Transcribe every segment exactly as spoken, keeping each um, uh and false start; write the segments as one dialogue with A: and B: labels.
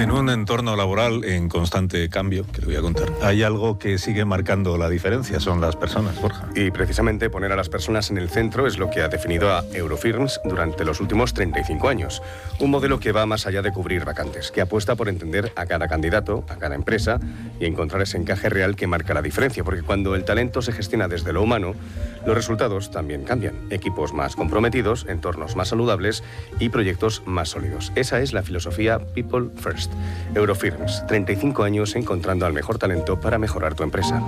A: En un entorno laboral en constante cambio, que le voy a contar, hay algo que sigue marcando la diferencia, son las personas, Borja.
B: Y precisamente poner a las personas en el centro es lo que ha definido a Eurofirms durante los últimos treinta y cinco años. Un modelo que va más allá de cubrir vacantes, que apuesta por entender a cada candidato, a cada empresa y encontrar ese encaje real que marca la diferencia, porque cuando el talento se gestiona desde lo humano, los resultados también cambian. Equipos más comprometidos, entornos más saludables y proyectos más sólidos. Esa es la filosofía People First. Eurofirms, treinta y cinco años encontrando al mejor talento para mejorar tu empresa.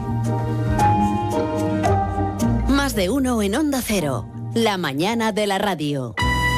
C: Más de uno en Onda Cero, la mañana de la radio.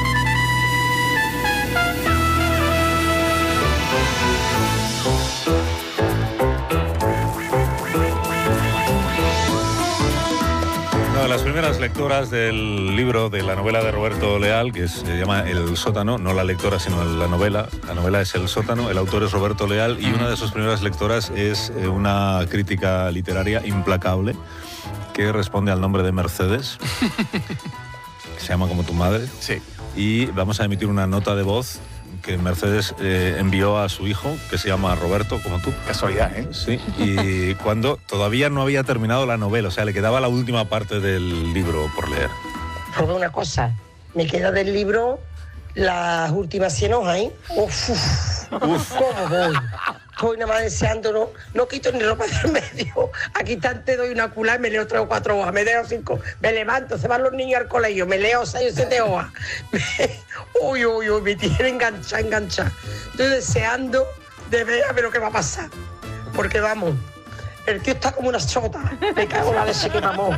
A: Una de las primeras lectoras del libro de la novela de Roberto Leal, que se llama El sótano, no la lectora sino la novela, la novela es El sótano, el autor es Roberto Leal y una de sus primeras lectoras es una crítica literaria implacable que responde al nombre de Mercedes, que se llama como tu madre.
D: Sí.
A: Y vamos a emitir una nota de voz que Mercedes eh, envió a su hijo, que se llama Roberto, como tú.
D: Casualidad, ¿eh?
A: Sí, y cuando todavía no había terminado la novela, o sea, le quedaba la última parte del libro por leer.
E: Una cosa, me queda del libro las últimas cien hojas, ¿eh? Uf, uf, uf. ¿Cómo voy? Estoy nada más deseando, no, no quito ni ropa del medio. Aquí te doy una culá y me leo tres o cuatro hojas, me leo cinco, me levanto, se van los niños al colegio, me leo seis o siete hojas. Me, uy, uy, uy, me tiene enganchada, enganchada. Estoy deseando de ver a ver lo que va a pasar. Porque vamos, el tío está como una chota. Me cago en la leche que mamó.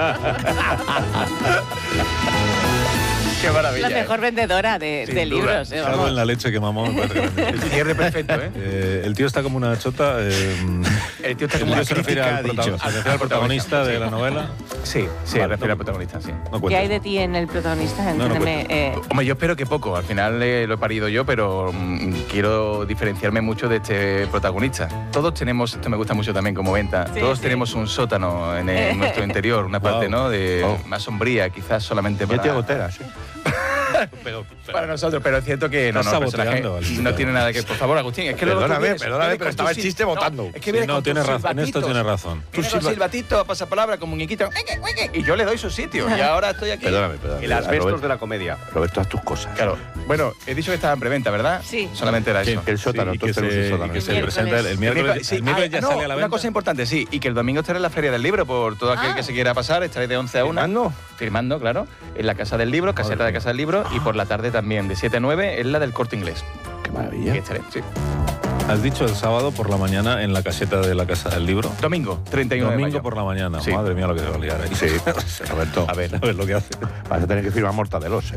D: Qué maravilla.
F: La mejor
D: ¿eh?
F: vendedora de, de libros. Eh,
A: Salvo en la leche que mamó.
D: El cierre perfecto, ¿eh?
A: Eh, el tío está como una chota. Eh,
D: el tío está
A: el
D: como una
A: se refiere al,
D: crítica,
A: prota-
D: dicho.
A: se refiere al protagonista de
D: sí.
A: la novela.
D: Sí, sí,
A: Vale,
D: refiere
A: no,
D: al protagonista, sí.
A: No
F: ¿Qué hay de ti en el protagonista?
A: No, no
F: Entiéndeme. eh,
D: Hombre, yo espero que poco. Al final eh, lo he parido yo, pero mmm, quiero diferenciarme mucho de este protagonista. Todos tenemos, esto me gusta mucho también como venta,
F: Sí,
D: todos
F: sí.
D: tenemos un sótano en, en nuestro interior, una parte,
A: Wow.
D: ¿no? De
A: Oh.
D: más sombría, quizás solamente para...
G: Tío Gotera, sí.
A: Pero, pero-
D: Para nosotros, pero es cierto que no,
A: Estás
D: no, el personaje
A: saboteando al
D: no tiene nada que... Por favor, Agustín, es que luego tú
G: Perdóname,
D: vienes-
G: perdóname,
D: vienes
G: pero
D: con
G: estaba
D: tus
G: el
D: sil-
G: chiste votando.
D: No, es que
A: Sí,
D: vienes
A: no,
D: con
A: tienes
D: tus
A: razón, en esto
D: silbatitos.
A: tienes razón.
D: Viene con silbatito, pasapalabra, con muñequito, y yo le doy su sitio. Y ahora estoy aquí.
G: Perdóname, perdóname.
B: El asbestos
G: Roberto,
B: de la comedia.
G: Roberto, haz tus cosas.
D: Claro. Bueno, he dicho que estaba en preventa, ¿verdad?
F: Sí.
D: Solamente era
A: Sí,
D: eso.
G: El sótano,
A: Sí, y que
G: todos tenemos
A: se,
G: un sótano.
A: y que se
F: Miércoles.
A: presenta el, el miércoles,
D: Sí,
A: el miércoles
D: ah,
A: ya
D: no,
A: sale a la
D: una
A: venta.
D: cosa importante, sí, y que el domingo estaré en la Feria del Libro por todo aquel
F: Ah.
D: que se quiera pasar, estaré de once a una.
G: ¿Firmando?
D: Firmando, claro, en la Casa del Libro, caseta de Casa del Libro, y por la tarde también, de siete a nueve, en la del Corte Inglés.
G: Qué maravilla.
D: Y estaré, sí.
A: Has dicho el sábado por la mañana en la caseta de la Casa del Libro.
D: Domingo, treinta y uno de
A: Domingo
D: mayo.
A: por la mañana.
D: Sí.
A: Madre mía lo que se va a liar ahí.
G: Sí, Roberto.
A: A ver, a ver lo que hace.
G: Vas a tener que firmar mortadelos, ¿eh?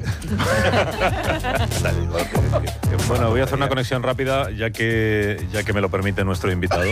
A: Bueno, voy a hacer una conexión rápida ya que, ya que me lo permite nuestro invitado.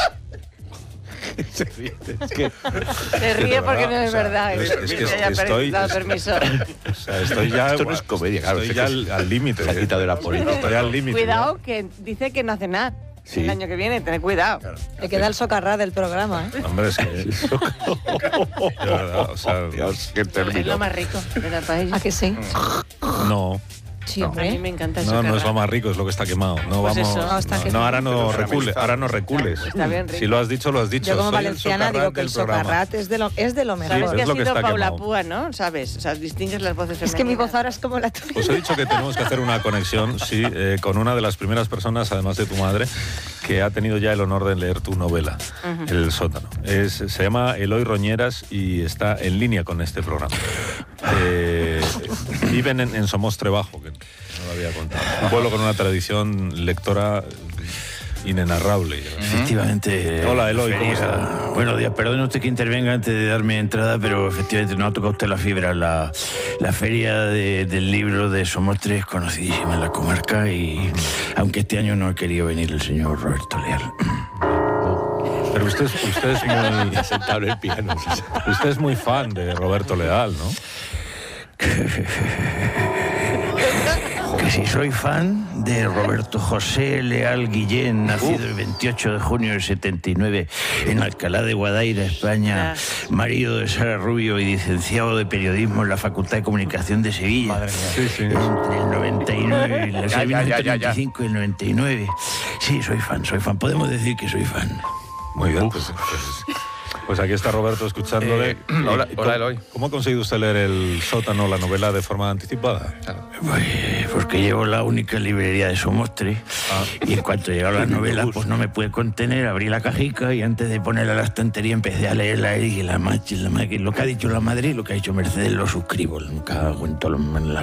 G: Es que
F: Se ríe
A: de
F: porque
A: verdad,
F: no es
A: o sea,
F: verdad.
A: es- es que
F: que haya
A: estoy-
F: dado permiso.
A: O sea, estoy ya...
G: Esto no es comedia, claro,
A: Estoy
G: sé
A: ya
G: que
A: al al límite.
G: se ha quitado de la política.
A: Estoy al límite.
F: Cuidado, que dice que no hace nada.
G: Sí.
F: El año que viene, tened cuidado.
H: Le queda el socarrá del programa, ¿eh?
A: ya. Hombre, es que... De verdad, o sea,
G: Dios, qué
F: Es lo
G: término.
F: más rico de la paella.
H: ¿A que sí?
A: no.
H: Sí,
F: A
H: hombre.
F: mí me encanta eso.
A: No, no es lo más rico, es lo que está quemado. No,
F: Pues
A: vamos,
F: eso.
H: No, está
A: no,
H: quemado.
A: no, ahora no
B: Pero
A: recules,
B: está
A: ahora no recules.
F: Está bien rico.
A: Si lo has dicho, lo has dicho.
H: Yo como
A: Soy el
H: valenciana
A: socarrat
H: digo que el
A: del programa.
H: socarrat es de lo, es de lo
F: ¿Sabes
H: mejor.
F: que
A: es
F: ha
A: lo que
F: sido
A: está
F: Paula
A: quemado.
F: Púa, no? ¿Sabes? O sea, distingues las voces femeninas.
H: Es que mi voz ahora es como la tuya.
A: Os he dicho que tenemos que hacer una conexión, sí, eh, con una de las primeras personas, además de tu madre, que ha tenido ya el honor de leer tu novela, El sótano. Es, se llama Eloy Roñeras y está en línea con este programa. Eh, viven en, en Somostre Bajo, que no lo había contado. Un pueblo con una tradición lectora inenarrable.
I: Efectivamente.
A: Hola, Eloy, ¿cómo
I: feria.
A: está?
I: Buenos días, perdone usted que intervenga antes de darme entrada, pero efectivamente no ha tocado usted la fibra. La, la feria de- del libro de Somostre es conocidísima en la comarca y aunque este año no ha querido venir el señor Roberto Leal.
A: Pero usted, es- usted es muy
G: Sentado en el piano.
A: usted es muy fan de Roberto Leal, ¿no?
I: Que si soy fan de Roberto José Leal Guillén, nacido el veintiocho de junio del setenta y nueve en Alcalá de Guadaira, España, marido de Sara Rubio y licenciado de periodismo en la Facultad de Comunicación de Sevilla.
D: Madre mía.
A: Sí, sí.
I: Entre el noventa y nueve, y la
D: Ya, ya, ya, ya, ya.
I: noventa y cinco y el noventa y nueve. sí, soy fan, soy fan. Podemos decir que soy fan.
A: Muy bien, pues, pues, pues aquí está Roberto escuchándole.
D: Eh, hola,
A: ¿Y
D: hola,
A: cómo,
D: Eloy.
A: ¿Cómo ha conseguido usted leer El sótano, la novela, de forma anticipada?
I: Pues porque llevo la única librería de Somostre
A: Ah.
I: y en cuanto llegaron las novelas pues no me pude contener, abrí la cajica y antes de ponerla a la estantería empecé a leerla y dije, la machi, la machi, lo que ha dicho la madre y lo que ha dicho Mercedes lo suscribo, nunca cuento lo, la,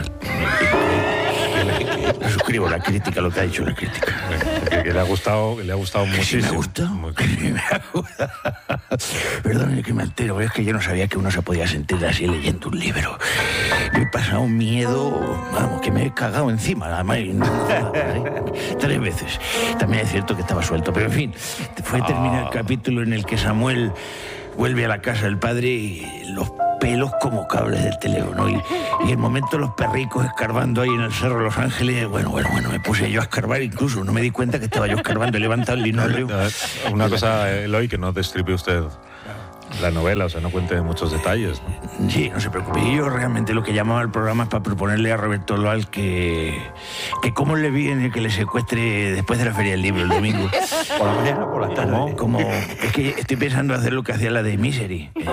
I: lo suscribo, la crítica, lo que ha dicho la crítica.
A: Que, que le ha gustado, que le ha gustado
I: Que sí
A: muchísimo.
I: me ha gustado,
A: Muy-
I: que sí me ha gustado. Perdóneme que me altero, es que yo no sabía que uno se podía sentir así leyendo un libro. Me he pasado un miedo, vamos, que me he cagado encima, además, y no- no- ¿eh? tres veces. También es cierto que estaba suelto, pero en fin, fue terminar el capítulo en el que Samuel vuelve a la casa del padre y los pelos como cables del teléfono y, y el momento los perricos escarbando ahí en el Cerro de Los Ángeles, bueno, bueno, bueno, me puse yo a escarbar incluso, no me di cuenta que estaba yo escarbando, he levantado el linóleo.
A: Una cosa, Eloy, que no destripe usted la novela, o sea, no cuente muchos detalles, ¿no?
I: Sí, no se preocupe. Y yo realmente lo que llamaba al programa es para proponerle a Roberto Loal que, que cómo le viene que le secuestre después de la Feria del Libro el domingo.
G: Por la mañana, por la tarde.
I: Como, como- es que estoy pensando hacer lo que hacía la de Misery. Eh,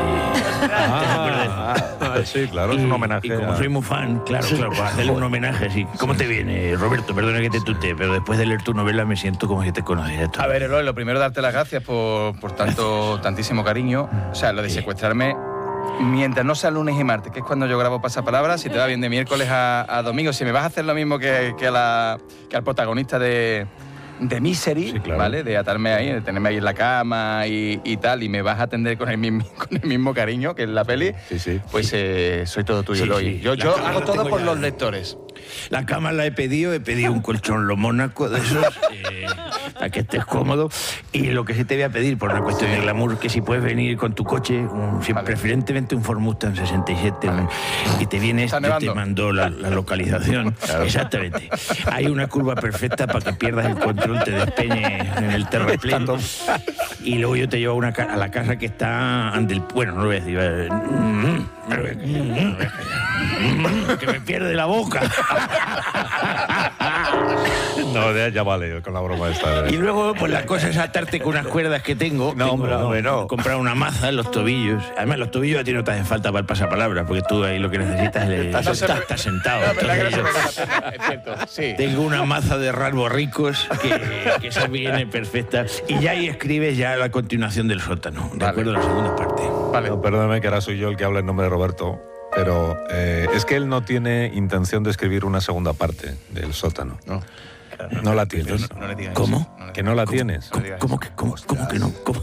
A: Ah, ah, sí, claro, es un homenaje.
I: Y como
A: a-
I: soy muy fan, claro, claro, para hacerle un homenaje así. ¿Cómo te viene, Roberto? Perdona que te tutee, pero después de leer tu novela me siento como si te conociera.
D: A ver, Eloy, lo primero darte las gracias por, por tanto, tantísimo cariño. O sea, lo de secuestrarme, mientras no sea lunes y martes, que es cuando yo grabo Pasapalabra, si te va bien de miércoles a, a domingo, si me vas a hacer lo mismo que, que, a la, que al protagonista de, de Misery,
A: Sí, claro.
D: ¿vale? De atarme ahí, de tenerme ahí en la cama y, y tal, y me vas a atender con el mismo, con el mismo cariño que en la peli,
A: Sí, sí.
D: pues eh, soy todo tuyo,
I: Sí,
D: Eloy.
I: sí.
D: Yo,
I: La
D: yo
I: cama
D: hago
I: la
D: todo
I: tengo
D: por
I: ya.
D: los lectores.
I: La cama la he pedido, he pedido un colchón lo mónaco de esos, eh, para que estés cómodo. Y lo que sí te voy a pedir, por una cuestión de glamour, que si puedes venir con tu coche, un- si-
D: Vale.
I: preferentemente un Ford Mustang sesenta y siete, un- y te vienes,
D: Está
I: yo te
D: nevando.
I: mando la, la localización. Exactamente. Hay una curva perfecta para que pierdas el control, te despeñes en el terraplén. Y luego yo te llevo a, una, ca- a la casa que está ante el... Bueno, no lo voy a decir. eh, mm, mm, mm, que me pierde la boca.
A: No, ya, ya vale, con la broma esta.
I: Y luego, pues la cosa es atarte con unas cuerdas que tengo.
A: No,
I: Tengo
A: hombre, no, no.
I: comprar una maza en los tobillos. Además, los tobillos a ti no te hacen falta para el pasapalabra, porque tú ahí lo que necesitas es
D: No se
I: estás,
D: me-
I: estás sentado.
D: No, verdad que no se
I: Entonces,
D: me da. Es cierto, sí.
I: tengo una maza de rasgos ricos que, que esa viene perfecta. Y ya ahí escribes ya la continuación del sótano, de
D: Vale.
I: acuerdo a la segunda parte.
D: Vale.
A: No, perdóname que ahora soy yo el que habla en nombre de Roberto, pero eh, es que él no tiene intención de escribir una segunda parte del sótano.
G: No.
A: No la tienes.
D: No le digas
I: ¿Cómo?
D: eso, no le
A: Que no la tienes.
I: ¿Cómo,
D: digas
I: cómo que, cómo, cómo que no? ¿Cómo?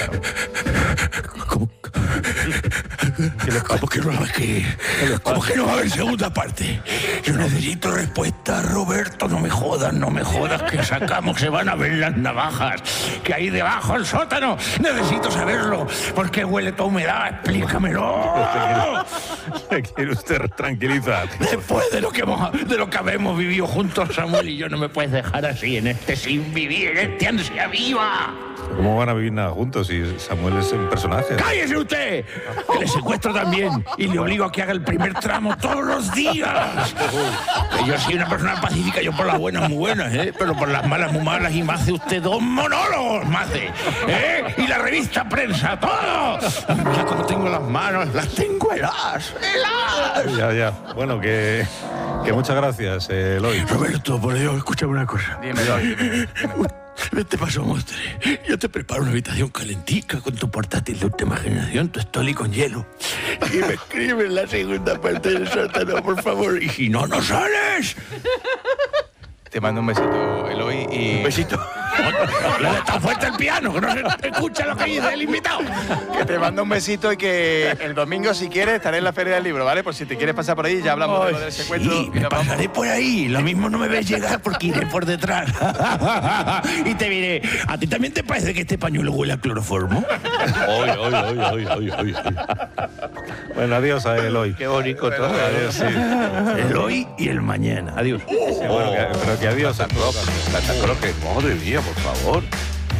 I: ¿Cómo? ¿Cómo que no va a haber que- ¿Cómo que no va a haber segunda parte? Yo necesito respuesta, Roberto. No me jodas, no me jodas, que sacamos, se van a ver las navajas que hay debajo del sótano. Necesito saberlo. ¿Por qué huele toda humedad? Explícamelo.
A: ¿Quiere usted tranquilizar?
I: Después de lo que hemos, de lo que habemos vivido juntos, Samuel y yo, no me puedes dejar así en este sin vivir, en este ansia viva.
A: ¿Cómo van a vivir nada juntos si Samuel es un personaje?
I: ¡Cállese usted! Que le secuestro también y le obligo a que haga el primer tramo todos los días. Que yo soy una persona pacífica, yo por las buenas muy buenas, ¿eh? Pero por las malas muy malas y me hace usted dos monólogos, me hace, ¿eh? Y la revista Prensa, todo. Ya como tengo las manos, las tengo heladas, heladas.
A: Ya, ya. Bueno, que, que muchas gracias, eh, Eloy.
I: Roberto, por Dios, escúchame una cosa.
D: Dime, Eloy, dime, dime.
I: Vete paso, Mostre. Yo te preparo una habitación calentica con tu portátil de última generación, tu estoli con hielo. Y me escribes la segunda parte del sótano, por favor. Y si no, no sales.
D: Te mando un besito, Eloy, y...
I: Un besito. No le tan fuerte el piano, que no se escucha lo que dice el invitado.
D: Que te mando un besito y que el domingo, si quieres, estaré en la Feria del Libro, ¿vale? Por si te quieres pasar por ahí, ya hablamos de lo del secuestro.
I: Sí,
D: y
I: me
D: nos vamos.
I: pasaré por ahí. Lo mismo no me ves llegar porque iré por detrás. Y te diré, ¿a ti también te parece que este pañuelo huele a cloroformo?
G: Hoy, hoy, hoy, hoy, hoy, hoy.
A: Bueno, adiós a Eloy.
G: Qué bonito todo.
A: Adiós, sí.
I: El hoy y el mañana. Adiós.
A: Sí, bueno, que- pero que adiós.
G: Santa Claus, Santa Claus, que madre mía, por favor.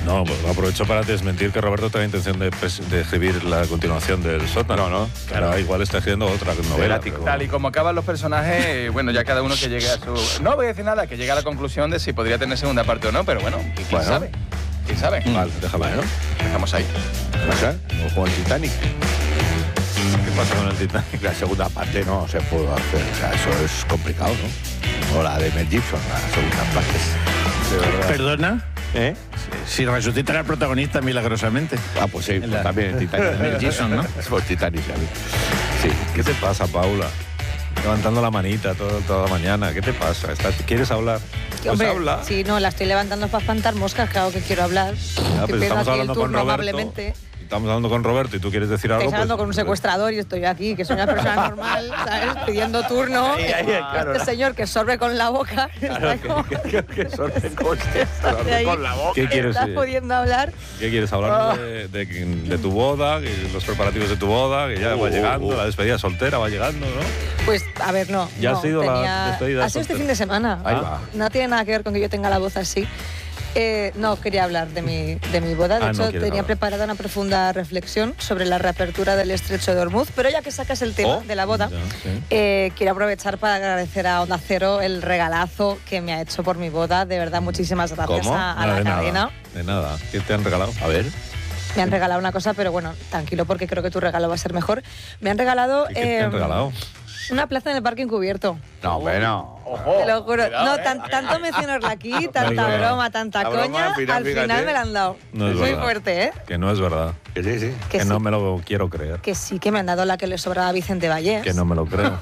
A: No, pues aprovecho para desmentir que Roberto tenga intención de, de escribir la continuación del sótano.
G: No, no.
A: Claro, igual está escribiendo otra novela. Pero...
D: Tal y como acaban los personajes, bueno, ya cada uno que llegue a su... No voy a decir nada, que llegue a la conclusión de si podría tener segunda parte o no, pero bueno, ¿quién
G: Bueno.
D: sabe? ¿Quién sabe?
A: Vale, déjalo ahí, ¿no?
D: Dejamos ahí.
G: No sé, como el Titanic.
A: ¿Qué pasa con el Titanic?
G: La segunda parte no se puede hacer, o sea, eso es complicado, ¿no? O la de Mel Gibson, la segunda parte.
A: De verdad.
I: ¿Perdona?
G: ¿Eh?
I: Si resucita el protagonista milagrosamente.
G: Ah, pues sí, pues
I: La-
G: también el Titanic.
I: Mel Gibson, ¿no?
G: Pues Titanic, ¿sabes? Sí.
A: ¿Qué te pasa, Paula? Levantando la manita todo, toda la mañana. ¿Qué te pasa? ¿Estás- ¿Quieres hablar? Pues
H: Hombre,
A: habla.
H: sí, no, la estoy levantando para espantar moscas, claro que quiero hablar.
A: Ah,
H: que
A: pero
H: pierdo
A: estamos
H: aquí el
A: hablando con
H: turno
A: Roberto.
H: amablemente.
A: Estamos hablando con Roberto y tú quieres decir algo.
H: Estáis hablando
A: pues-
H: con un secuestrador y estoy aquí, que soy una persona normal, ¿sabes? Pidiendo turno.
G: Ahí, ahí, claro.
H: Este señor que sorbe con la boca. está como-
G: Que, que, que son de coste,
H: de ahí.
G: con la boca.
A: ¿Qué quieres,
H: Estás
A: eh?
H: pudiendo hablar.
A: ¿Qué quieres hablar
H: Ah.
A: de, de- de tu boda, que los preparativos de tu boda, que ya
G: Uh,
A: va llegando,
G: uh, uh.
A: la despedida soltera va llegando, ¿no?
H: Pues, a ver, no.
A: Ya
H: no,
A: ha sido la
H: tenía-
A: despedida
H: Ha sido este
A: soltera.
H: fin de semana.
G: Ahí va.
H: No tiene nada que ver con que yo tenga la voz así. Eh, no, quería hablar de mi, de mi boda. De
A: Ah, no
H: hecho,
A: quieres
H: tenía
A: hablar.
H: preparada una profunda reflexión sobre la reapertura del estrecho de Hormuz, pero ya que sacas el tema
G: Oh,
H: de la boda,
A: ya, sí.
H: eh, quiero aprovechar para agradecer a Onda Cero el regalazo que me ha hecho por mi boda. De verdad, muchísimas gracias
G: ¿Cómo?
H: a, a
A: Nada,
H: la
A: de
H: cadena.
A: nada. De nada. ¿Qué te han regalado?
G: A ver.
H: Me han regalado una cosa, pero bueno, tranquilo porque creo que tu regalo va a ser mejor. Me han regalado,
A: ¿Qué te
H: eh,
A: han regalado?
H: una plaza en el parque encubierto.
G: No, bueno.
H: Te lo juro.
D: cuidado,
H: no,
D: ¿eh?
H: tan- tanto mencionarla aquí, tanta
A: Venga.
H: broma, tanta
G: La broma,
H: coña,
G: al final,
H: al final
G: fíjate.
H: me la han dado.
A: No es
H: Muy
A: verdad.
H: fuerte, ¿eh?
A: Que no es verdad.
G: Que sí, sí.
H: Que
A: Que
H: sí,
A: no me lo quiero creer.
H: que sí, que me han dado la que le sobraba a Vicente Vallés.
A: Que no me lo creo.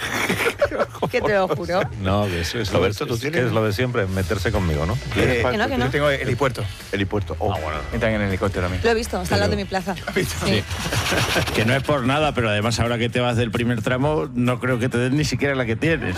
H: Que te lo juro.
A: No, que eso es,
G: Roberto,
A: lo,
G: ¿tú
A: es,
G: tienes?
A: que es lo de siempre, meterse conmigo, ¿no?
G: Eh,
H: Que no, que no.
D: Yo tengo el helipuerto.
G: Helipuerto. Oh, bueno.
D: Entran en el helicóptero a mí.
H: Lo he visto, está al lado de mi plaza. Sí.
I: Que no es por nada, pero además ahora que te vas del primer tramo, no creo que te den ni siquiera la que tienes.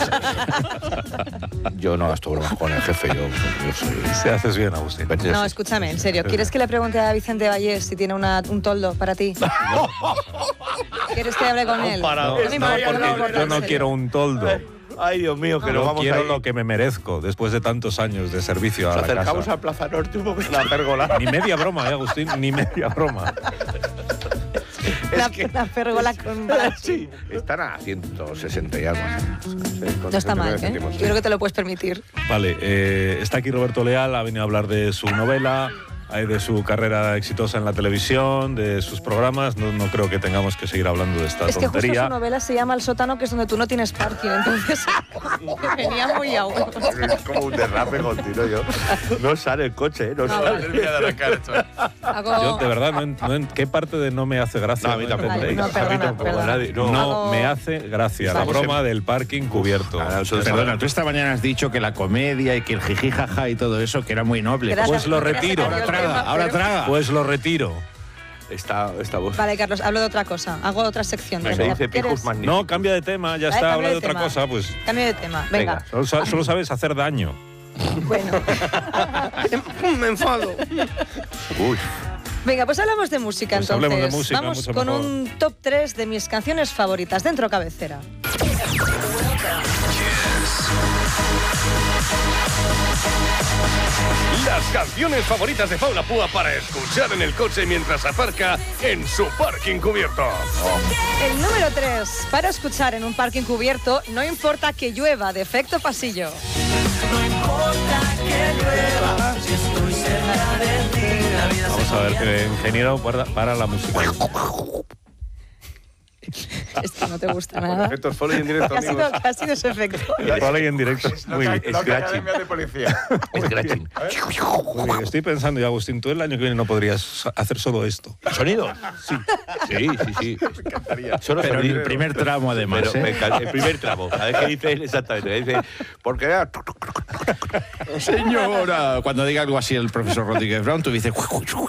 G: Yo no gasto bromas con el jefe, yo, yo soy...
A: Se haces bien, Agustín.
H: No, escúchame, en serio. ¿Quieres que le pregunte a Vicente Vallés si tiene una- un toldo para ti? ¿Quieres que hable con él?
G: para-
H: No,
A: No,
H: me importa, no me
A: porque
H: importa,
A: yo
H: en
A: no
H: serio.
A: quiero un toldo.
G: Ay, Dios mío, que
A: Yo
G: nos vamos
A: quiero
G: a ir.
A: lo que me merezco después de tantos años de servicio a
G: Nos
A: la
G: acercamos
A: casa.
G: a Plaza Norte un poco en la pérgola.
A: Ni media broma, ¿eh, Agustín? Ni media broma.
H: La, la pérgola con
G: Sí, están a ciento sesenta y algo.
H: No está mal, ¿eh? Yo creo que te lo puedes permitir.
A: Vale, eh, está aquí Roberto Leal, ha venido a hablar de su novela, eh, de su carrera exitosa en la televisión, de sus programas. No, no creo que tengamos que seguir hablando de esta
H: Es que justo
A: tontería.
H: su novela se llama El sótano, que es donde tú no tienes parking, entonces venía muy a huevo.
G: Es como un derrape continuo yo. No sale el coche, ¿eh? No,
H: No,
G: sale.
H: vale.
D: Termina de arrancar esto.
H: Hago-
A: Yo, de verdad, no, en- no en- ¿qué parte de no me hace gracia?
G: No, a mí tampoco.
H: Ay,
A: entendéis?
H: no,
G: A mí
H: perdona,
G: tampoco,
H: perdona.
G: nadie. No.
A: No
H: Hago-
A: me hace gracia la
H: Vale.
A: broma del parking cubierto.
G: Ah, eso es-
I: Perdona, tú esta mañana has dicho que la comedia y que el jiji jaja y todo eso, que era muy noble.
H: Gracias,
A: Pues lo
H: porque ya se
A: retiro.
H: cayó el
I: Ahora traga,
H: tema,
I: ahora
H: pero-
I: traga.
A: Pues lo retiro.
G: Esta, esta voz.
H: Vale, Carlos, hablo de otra cosa. Hago otra sección.
G: Se
H: Venga,
G: dice
H: ¿quieres?
G: pijos magníficos.
A: No, cambia de tema, ya
H: Vale,
A: está,
H: cambio
A: habla de
H: de
A: otra
H: tema.
A: cosa, pues.
H: Cambio de tema. Venga.
A: Solo, sa- solo sabes hacer daño.
H: Bueno.
G: Me enfado. Uy.
H: Venga, pues hablamos de música
A: Pues
H: entonces.
A: hablemos de música,
H: Vamos
A: mucho
H: con
A: mejor.
H: un top tres de mis canciones favoritas dentro cabecera.
B: Las canciones favoritas de Paula Púa para escuchar en el coche mientras aparca en su parking cubierto.
H: El número tres, para escuchar en un parking cubierto, no importa que llueva, de Efecto Pasillo.
A: Vamos a ver, que ingeniero para, para la música.
H: Esto no te gusta nada.
B: Efectos foley en directo,
H: ¿Qué ha sido,
B: amigos.
H: qué ha sido ese efecto?
A: Vale, y en directo. Muy bien.
G: Scratching.
D: de policía.
G: Scratching.
A: Muy bien. Estoy pensando, y Agustín, tú el año que viene no podrías hacer solo esto.
G: ¿Sonido? Sí. Sí, sí, sí. Solo
I: Pero en
G: sonido.
I: el primer tramo, además.
G: Pero me
I: ¿eh?
G: encanta, el primer tramo. A ver qué dice él exactamente. Dice, porque era...
I: Señora, cuando diga algo así el profesor Rodríguez Brown, tú dices...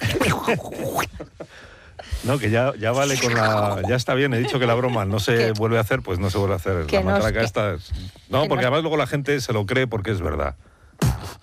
A: No, que ya, ya vale con la... Ya está bien, he dicho que la broma no se
H: ¿Qué?
A: vuelve a hacer, pues no se vuelve a hacer.
H: Que
A: La
H: no es
A: matraca
H: que-
A: esta es- No,
H: que
A: porque
H: no-
A: además luego la gente se lo cree porque es verdad.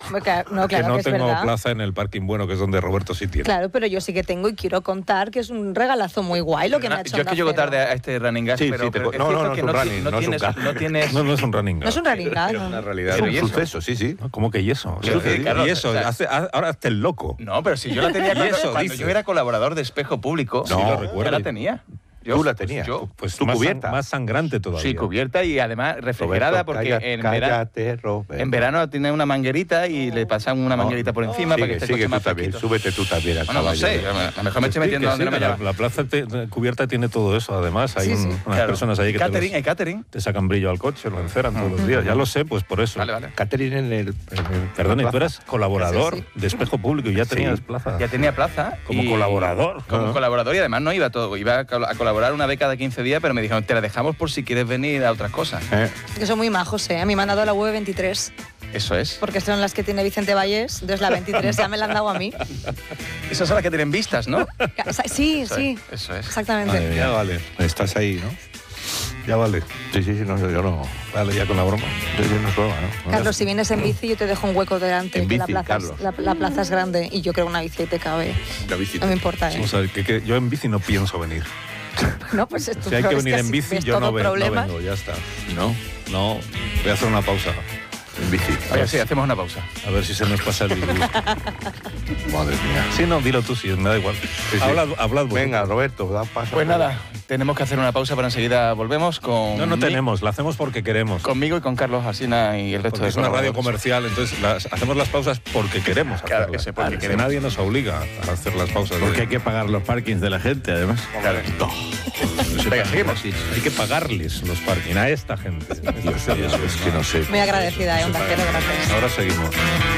H: No, claro
A: que
H: que,
A: no
H: es
A: tengo
H: verdad.
A: plaza en el parking bueno, que es donde Roberto sí tiene.
H: Claro, pero yo sí que tengo y quiero contar que es un regalazo muy guay lo que me ha hecho
D: Yo es que
H: Onda
D: llego
H: Cero.
D: tarde a este running gas,
G: Sí,
D: pero,
G: sí, te
D: pero
G: co-
D: es
G: no,
D: cierto
G: no, no
D: que
G: es un
D: no,
G: running,
D: no
G: no es un
D: tienes,
G: gas.
D: no tienes...
A: No, no es un running.
H: No es un running gas,
B: Es una
H: ¿no?
B: realidad.
G: Es
D: Pero
G: un
D: ¿y eso?
G: suceso, sí, sí.
A: ¿Cómo que y eso?
D: Pero
A: Sí,
D: sí, Carlos,
A: y eso,
D: o sea-
A: hace- ahora hazte el loco.
D: No, pero si yo la tenía
A: ¿Y
D: cuando,
A: eso
D: cuando
A: dices?
D: yo era colaborador de Espejo Público.
A: Sí, lo recuerdo.
D: Yo la tenía. Yo,
G: Tú la
D: pues,
G: tenías.
D: yo,
A: Pues
G: Tu
A: más,
G: cubierta.
A: san- más sangrante todavía.
D: sí, cubierta y además refrigerada
G: Roberto,
D: porque
G: calla-
D: en, verano,
G: cállate, Roberto.
D: en verano tiene una manguerita y le pasan una
G: No,
D: manguerita por encima
G: sigue,
D: para que esté el
G: sigue
D: coche
G: tú
D: más
G: también,
D: fresquito.
G: súbete tú también al
D: Bueno, no
G: caballo.
D: sé, a lo mejor me estoy
A: Sí,
D: metiendo
A: que
D: donde
A: sí,
D: no me
A: que la,
D: llama.
A: la plaza te- cubierta tiene todo eso, además. Hay
H: Sí,
A: un-
H: sí.
A: unas
D: Claro.
A: personas ahí que te,
D: Catering,
A: los-
D: hay catering.
A: te sacan brillo al coche, lo enceran todos los días. Ya lo sé, pues por eso.
D: Vale, vale.
G: Catherine en el... en el-
A: Perdona, y
G: la
A: tú eras colaborador
H: Sí,
A: de Espejo Público y ya tenías
G: Sí.
A: plaza.
D: Ya tenía plaza.
A: Como
D: y-
A: colaborador.
D: Como
A: Ajá.
D: colaborador y además no iba todo. Iba a col- a colaborar una beca de quince días, pero me dijeron, te la dejamos por si quieres venir a otras cosas.
G: Eh,
H: Que son muy majos, ¿eh? A mí me han dado la U E veintitrés,
D: Eso es.
H: porque son las que tiene Vicente Vallés, entonces la veintitrés ya me la han dado a mí.
D: Esas son las que tienen vistas, ¿no?
H: Sí,
D: Eso
H: sí,
D: es, Eso es.
H: exactamente.
A: Madre mía. Ya vale.
G: estás ahí, ¿no?
A: Ya vale.
G: Sí, sí, sí, no, yo no...
A: Vale, ya con la broma.
G: Yo, yo no es broma, ¿no?
H: Carlos, si vienes en bici, yo te dejo un hueco delante.
G: En
H: que la,
G: bici,
H: plaza es,
G: Carlos.
H: la, la plaza es grande y yo creo que una bici ahí te cabe.
G: La visita.
H: No me importa, ¿eh?
A: Vamos a ver, que, que yo en bici no pienso venir.
H: No, pues es tu
A: Si hay que
H: pro- es
A: venir en
H: así
A: bici,
H: ves
A: yo no,
H: todo
A: ven- no
H: problema.
A: vengo, ya está.
G: ¿No?
A: No, voy a hacer una pausa.
G: En bici.
D: Oye, sí, hacemos una pausa.
A: A ver si se nos pasa el disgusto.
G: Madre mía.
A: Sí, no, dilo tú, sí, me da igual.
G: Sí, sí.
A: Hablad, hablad vosotros.
G: Venga, Roberto, da paso.
D: Pues nada, tenemos que hacer una pausa, pero enseguida volvemos con...
A: No, no
D: mi-
A: tenemos, la hacemos porque queremos.
D: Conmigo y con Carlos Alsina y el resto
A: Porque
D: de
A: es una radio
D: colaboradores.
A: comercial, entonces las- hacemos las pausas porque queremos
D: Claro
A: hacerlas.
D: que sí, porque
A: Que
D: queremos.
A: nadie nos obliga a hacer las pausas.
I: Porque hay que pagar los parkings de la gente, además.
D: Claro. Venga, seguimos.
A: Hay que pagarles los parking a esta gente.
G: Dios mío, es que no sé.
H: Muy agradecida, ¿eh? Onda Cero, gracias.
A: Ahora seguimos.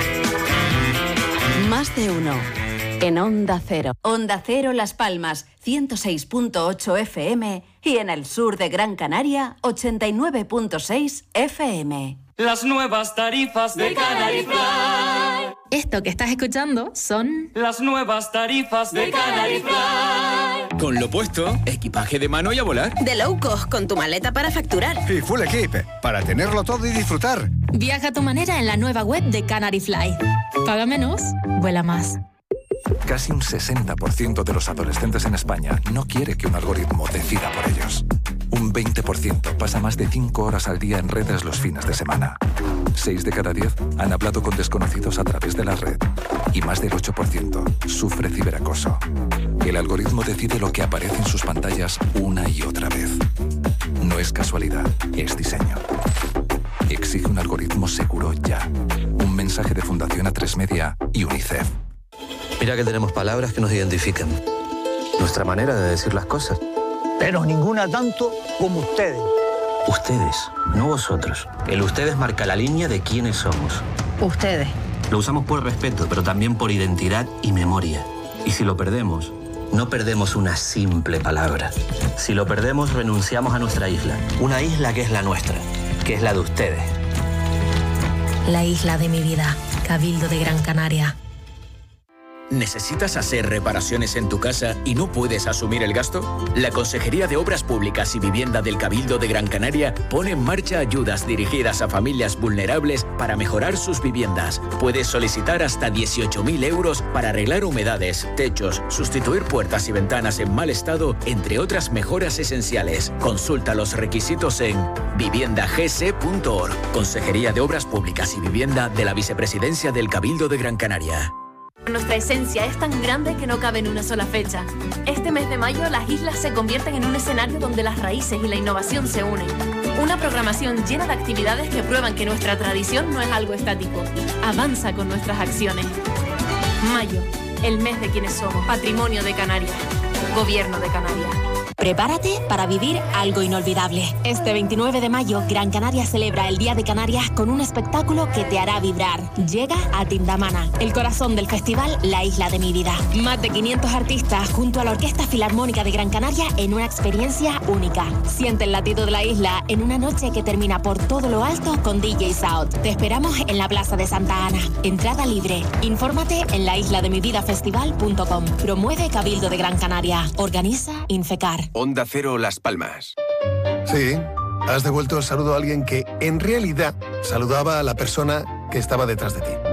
C: Más de uno. En Onda Cero. Onda Cero Las Palmas, ciento seis punto ocho F M y en el sur de Gran Canaria, ochenta y nueve punto seis F M.
J: Las nuevas tarifas de Canary Fly.
K: Esto que estás escuchando son
J: Las nuevas tarifas de Canary Fly.
L: Con lo puesto, equipaje de mano y a volar.
C: De low cost, con tu maleta para facturar.
M: Y Full Equip, para tenerlo todo y disfrutar.
K: Viaja a tu manera en la nueva web de Canary Fly. Paga menos, vuela más.
N: Casi un sesenta por ciento de los adolescentes en España no quiere que un algoritmo decida por ellos. Un veinte por ciento pasa más de cinco horas al día en redes los fines de semana. seis de cada diez han hablado con desconocidos a través de la red. Y más del ocho por ciento sufre ciberacoso. El algoritmo decide lo que aparece en sus pantallas una y otra vez. No es casualidad, es diseño. Exige un algoritmo seguro ya. Un mensaje de Fundación A tres Media y UNICEF.
O: Mira que tenemos palabras que nos identifican. Nuestra manera de decir las cosas.
P: Pero ninguna tanto como ustedes.
O: Ustedes, no vosotros. El ustedes marca la línea de quiénes somos.
Q: Ustedes.
O: Lo usamos por respeto, pero también por identidad y memoria. Y si lo perdemos, no perdemos una simple palabra. Si lo perdemos, renunciamos a nuestra isla. Una isla que es la nuestra, que es la de ustedes.
K: La isla de mi vida, Cabildo de Gran Canaria.
L: ¿Necesitas hacer reparaciones en tu casa y no puedes asumir el gasto? La Consejería de Obras Públicas y Vivienda del Cabildo de Gran Canaria pone en marcha ayudas dirigidas a familias vulnerables para mejorar sus viviendas. Puedes solicitar hasta dieciocho mil euros para arreglar humedades, techos, sustituir puertas y ventanas en mal estado, entre otras mejoras esenciales. Consulta los requisitos en vivienda g c punto org. Consejería de Obras Públicas y Vivienda de la Vicepresidencia del Cabildo de Gran Canaria.
R: Nuestra esencia es tan grande que no cabe en una sola fecha. Este mes de mayo, las islas se convierten en un escenario donde las raíces y la innovación se unen. Una programación llena de actividades que prueban que nuestra tradición no es algo estático. Avanza con nuestras acciones. Mayo, el mes de quienes somos. Patrimonio de Canarias. Gobierno de Canarias.
K: Prepárate para vivir algo inolvidable. Este veintinueve de mayo, Gran Canaria celebra el Día de Canarias con un espectáculo que te hará vibrar. Llega a Tindamana, el corazón del festival La Isla de mi Vida. Más de quinientos artistas junto a la Orquesta Filarmónica de Gran Canaria en una experiencia única. Siente el latido de la isla en una noche que termina por todo lo alto con D J South. Te esperamos en la Plaza de Santa Ana. Entrada libre. Infórmate en la isla de mi vida festival punto com. Promueve Cabildo de Gran Canaria. Organiza Infecar.
S: Onda Cero Las Palmas.
T: Sí, has devuelto el saludo a alguien que en realidad saludaba a la persona que estaba detrás de ti.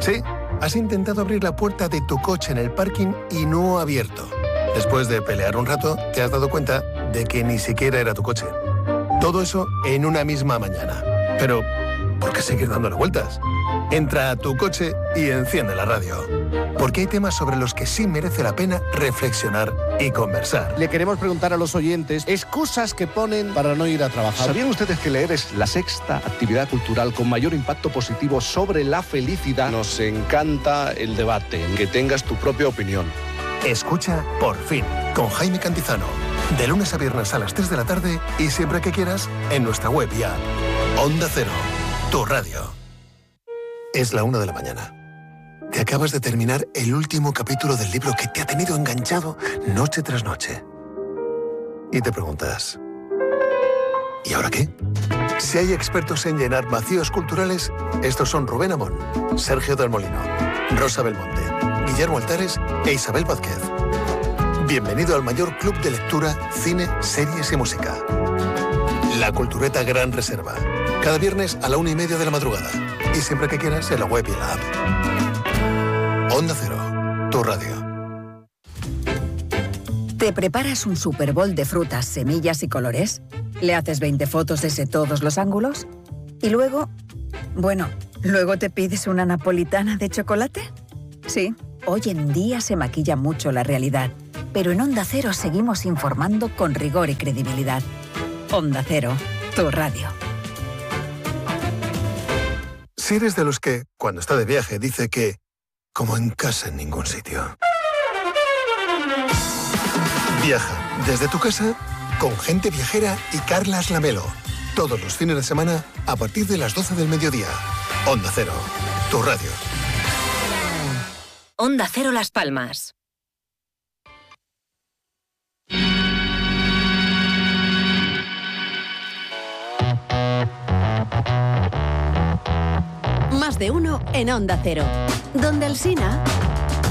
T: Sí, has intentado abrir la puerta de tu coche en el parking y no ha abierto. Después de pelear un rato, te has dado cuenta de que ni siquiera era tu coche. Todo eso en una misma mañana. Pero, ¿por qué seguir dándole vueltas? Entra a tu coche y enciende la radio. Porque hay temas sobre los que sí merece la pena reflexionar y conversar.
Q: Le queremos preguntar a los oyentes excusas que ponen para no ir a trabajar.
U: ¿Sabían ustedes que leer es la sexta actividad cultural con mayor impacto positivo sobre la felicidad?
Q: Nos encanta el debate, que tengas tu propia opinión.
T: Escucha Por Fin, con Jaime Cantizano. De lunes a viernes a las tres de la tarde y siempre que quieras en nuestra web y app. Onda Cero, tu radio. Es la una de la mañana. Te acabas de terminar el último capítulo del libro que te ha tenido enganchado noche tras noche. Y te preguntas, ¿y ahora qué? Si hay expertos en llenar vacíos culturales, estos son Rubén Amón, Sergio del Molino, Rosa Belmonte, Guillermo Altares e Isabel Vázquez. Bienvenido al mayor club de lectura, cine, series y música. La Cultureta Gran Reserva. Cada viernes a la una y media de la madrugada. Y siempre que quieras en la web y la app. Onda Cero, tu radio.
V: ¿Te preparas un Super Bowl de frutas, semillas y colores? ¿Le haces veinte fotos desde todos los ángulos? Y luego, bueno, ¿luego te pides una napolitana de chocolate? Sí, hoy en día se maquilla mucho la realidad. Pero en Onda Cero seguimos informando con rigor y credibilidad. Onda Cero, tu radio.
T: Si eres de los que, cuando está de viaje, dice que como en casa en ningún sitio. Viaja desde tu casa con Gente Viajera y Carlas Lamelo. Todos los fines de semana a partir de las doce del mediodía. Onda Cero, tu radio.
W: Onda Cero Las Palmas.
C: Más de uno en Onda Cero. Donde Alsina.